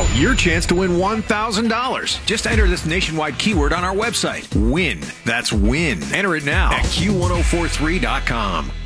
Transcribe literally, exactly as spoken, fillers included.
Now, your chance to win one thousand dollars. Just enter this nationwide keyword on our website. WIN. That's WIN. Enter it now at Q ten forty-three dot com.